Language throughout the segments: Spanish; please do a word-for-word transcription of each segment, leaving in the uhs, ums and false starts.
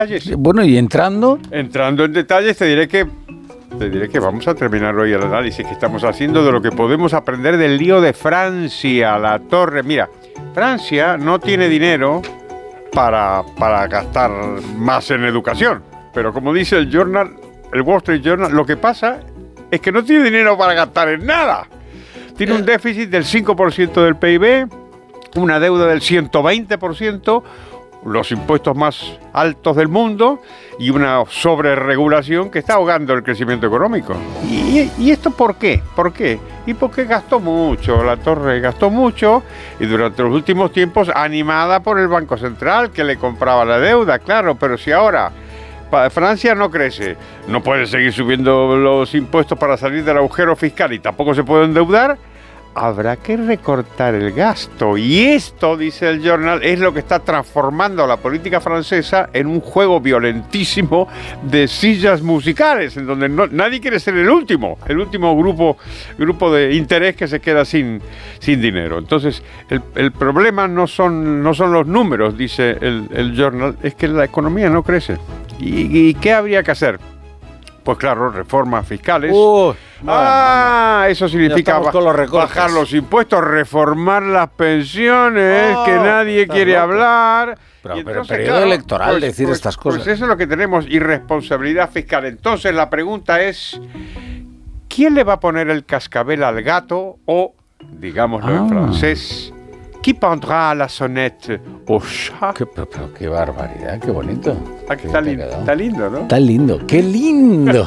Bueno, y entrando... Entrando en detalles, te diré que te diré que vamos a terminar hoy el análisis que estamos haciendo de lo que podemos aprender del lío de Francia, la torre. Mira, Francia no tiene dinero para, para gastar más en educación, pero como dice el Journal, el Wall Street Journal, lo que pasa es que no tiene dinero para gastar en nada. Tiene un déficit del cinco por ciento del P I B, una deuda del ciento veinte por ciento, los impuestos más altos del mundo y una sobreregulación que está ahogando el crecimiento económico. ¿Y, y esto por qué? ¿Por qué? Y porque gastó mucho, la torre gastó mucho y durante los últimos tiempos animada por el Banco Central que le compraba la deuda, claro, pero si ahora Francia no crece, no puede seguir subiendo los impuestos para salir del agujero fiscal y tampoco se puede endeudar, habrá que recortar el gasto. Y esto, dice el Journal, es lo que está transformando la política francesa en un juego violentísimo de sillas musicales, en donde no, nadie quiere ser el último, el último grupo, grupo de interés que se queda sin, sin dinero. Entonces, el, el problema no son, no son los números, dice el, el Journal, es que la economía no crece. ¿Y, y qué habría que hacer? Pues claro, reformas fiscales. Uh, ah, bueno, eso significa ba- los bajar los impuestos, reformar las pensiones, oh, que nadie quiere loco. hablar. Pero, entonces, pero periodo claro, electoral pues, decir pues, estas cosas. Pues eso es lo que tenemos, irresponsabilidad fiscal. Entonces la pregunta es, ¿quién le va a poner el cascabel al gato? O, digámoslo ah. en francés, ¿qui pondra la sonnette au chat? Qué, pero, pero, qué barbaridad, qué bonito. Ah, que está, lindo, está lindo, ¿no? Está lindo, qué lindo.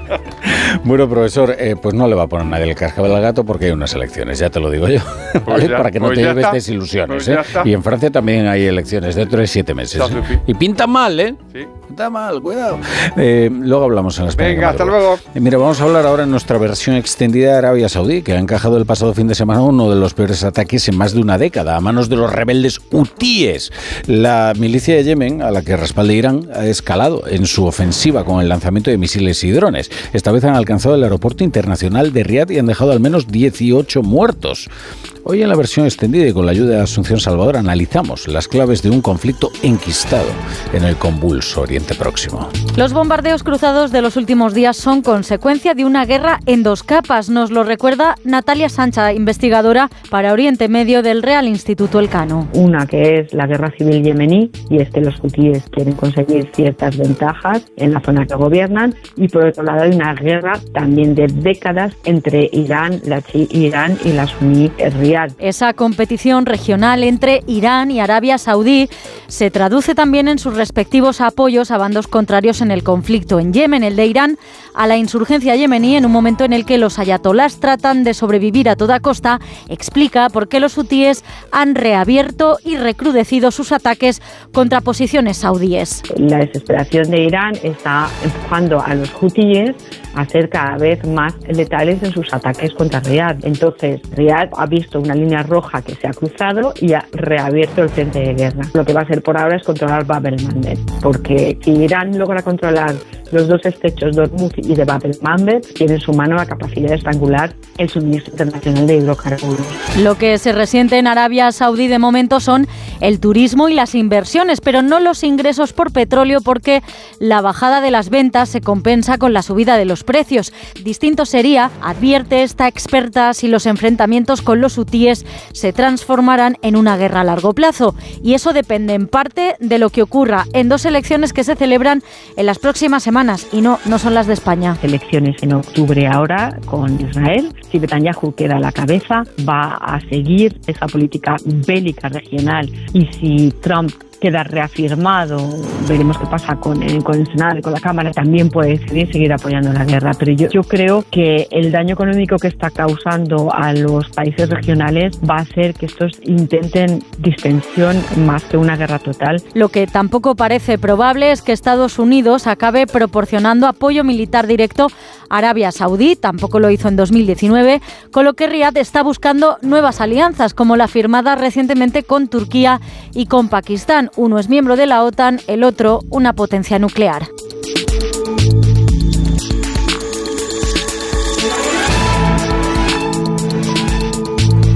Bueno, profesor, eh, pues no le va a poner nadie el cascabel al gato porque hay unas elecciones, ya te lo digo yo, pues ¿vale? Ya, para que no pues te lleves desilusiones. Pues ¿eh? Y en Francia también hay elecciones dentro de siete meses. ¿eh? Y pinta mal, ¿eh? Sí. Pinta mal, cuidado. Eh, luego hablamos en la España. Venga, hasta luego. Eh, mira, vamos a hablar ahora en nuestra versión extendida de Arabia Saudí, que ha encajado el pasado fin de semana uno de los peores ataques en más de una década a manos de los rebeldes hutíes. La milicia de Yemen, a la que respalda Irán, ha escalado en su ofensiva con el lanzamiento de misiles y drones. Esta vez han alcanzado el aeropuerto internacional de Riad y han dejado al menos dieciocho muertos. Hoy en la versión extendida y con la ayuda de Asunción Salvador analizamos las claves de un conflicto enquistado en el convulso Oriente Próximo. Los bombardeos cruzados de los últimos días son consecuencia de una guerra en dos capas. Nos lo recuerda Natalia Sancha, investigadora para Oriente Medio del Real Instituto Elcano. Una que es la guerra civil yemení, y es que los hutíes quieren conseguir ciertas ventajas en la zona que gobiernan, y por otro lado hay una guerra también de décadas entre Irán, la Chi Irán y la suní Riad. Esa competición regional entre Irán y Arabia Saudí se traduce también en sus respectivos apoyos a bandos contrarios en el conflicto. En Yemen, el de Irán a la insurgencia yemení, en un momento en el que los ayatolás tratan de sobrevivir a toda costa, explica por qué los hutíes han reabierto y recrudecido sus ataques contra posiciones saudíes. La desesperación de Irán está empujando a los hutíes a ser cada vez más letales en sus ataques contra Riad. Entonces, Riad ha visto una línea roja que se ha cruzado y ha reabierto el frente de guerra. Lo que va a hacer por ahora es controlar Bab el-Mandeb, porque si Irán logra controlar los dos estrechos de Hormuz y de Bab el-Mandeb, tiene en su mano la capacidad de estrangular el suministro internacional de hidrocarburos. Lo que se resiente en Arabia Saudí de momento son el turismo y las inversiones, pero no los ingresos por petróleo, porque la bajada de las ventas se compensa con la subida de los precios. Distinto sería, advierte esta experta, si los enfrentamientos con los hutíes se transformarán en una guerra a largo plazo. Y eso depende en parte de lo que ocurra en dos elecciones que se celebran en las próximas semanas, y no, no son las de España. Elecciones en octubre ahora con Israel. Si Netanyahu queda a la cabeza, va a seguir esa política bélica regional, y si Trump queda reafirmado, veremos qué pasa con el, con el Senado y con la Cámara, también puede decidir seguir apoyando la guerra. Pero yo, yo creo que el daño económico que está causando a los países regionales va a hacer que estos intenten distensión más que una guerra total. Lo que tampoco parece probable es que Estados Unidos acabe proporcionando apoyo militar directo a Arabia Saudí, tampoco lo hizo en dos mil diecinueve, con lo que Riad está buscando nuevas alianzas, como la firmada recientemente con Turquía y con Pakistán. Uno es miembro de la OTAN, el otro una potencia nuclear.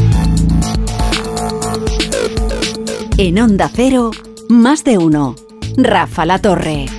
En Onda Cero, más de uno. Rafa La Torre.